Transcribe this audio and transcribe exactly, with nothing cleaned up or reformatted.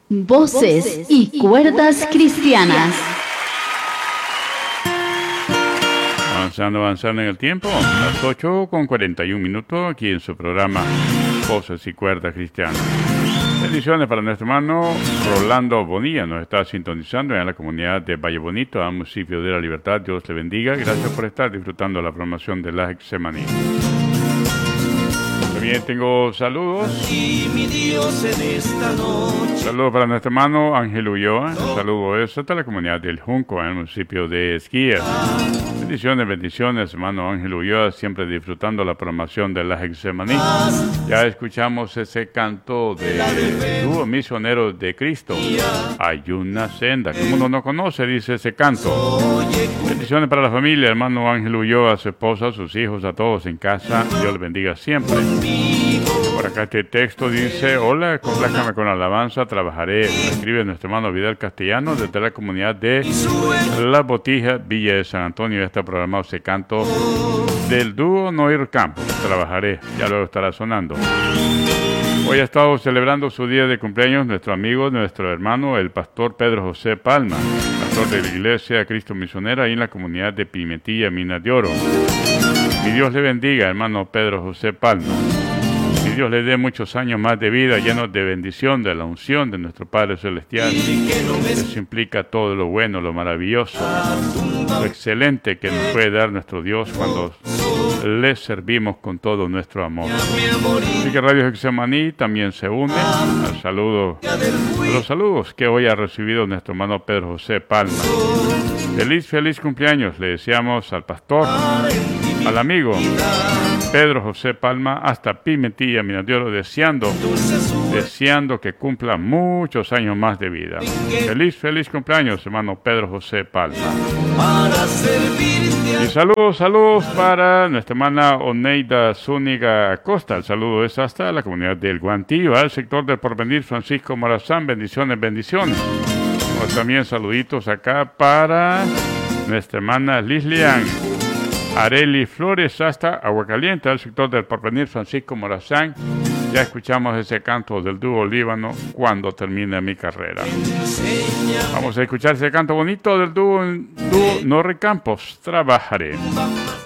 Voces y cuerdas cristianas. Avanzando, avanzando en el tiempo, las ocho con cuarenta y un minutos, aquí en su programa Voces y cuerdas cristianas. Bendiciones para nuestro hermano Rolando Bonilla, nos está sintonizando en la comunidad de Valle Bonito, al municipio de La Libertad. Dios le bendiga. Gracias por estar disfrutando la programación de la Getsemaní. También tengo saludos. Y mi Dios en esta noche. Saludos para nuestro hermano Ángel Ulloa. Un saludo eso hasta la comunidad del Junco, en el municipio de Esquías. Bendiciones, bendiciones, hermano Ángel Ulloa, siempre disfrutando la programación de la Getsemaní. Ya escuchamos ese canto de dúo Misioneros de Cristo. Hay una senda. Como uno no conoce, dice ese canto. Bendiciones para la familia, hermano Ángel Ulloa, su esposa, sus hijos, a todos en casa. Dios les bendiga siempre. Por acá este texto dice: hola, complácame con la alabanza, trabajaré. Escribe nuestro hermano Vidal Castellano desde la comunidad de La Botija, Villa de San Antonio. Ya está programado ese canto del dúo Noir Campos. Trabajaré, ya luego estará sonando. Hoy ha estado celebrando su día de cumpleaños nuestro amigo, nuestro hermano, el pastor Pedro José Palma, pastor de la iglesia Cristo Misionera ahí en la comunidad de Pimentilla, Minas de Oro. Mi Dios le bendiga, hermano Pedro José Palma. Que Dios le dé muchos años más de vida, llenos de bendición, de la unción de nuestro Padre Celestial. Eso implica todo lo bueno, lo maravilloso, lo excelente que nos puede dar nuestro Dios cuando le servimos con todo nuestro amor. Así que Radio Getsemaní también se une al saludo, a los saludos que hoy ha recibido nuestro hermano Pedro José Palma. Feliz, feliz cumpleaños le deseamos al pastor, al amigo Pedro José Palma, hasta Pimentilla, Minas de Oro, deseando, deseando que cumpla muchos años más de vida. Feliz, feliz cumpleaños, hermano Pedro José Palma. Y saludos, saludos para nuestra hermana Oneida Zúñiga Acosta. El saludo es hasta la comunidad del Guantillo, al sector del Porvenir Francisco Morazán. Bendiciones, bendiciones. También saluditos acá para nuestra hermana Lislian Areli Flores hasta Aguacaliente, al sector del Porvenir Francisco Morazán. Ya escuchamos ese canto del dúo Líbano, Cuando termine mi carrera. Vamos a escuchar ese canto bonito del dúo, dúo Noir Campos, Trabajaré.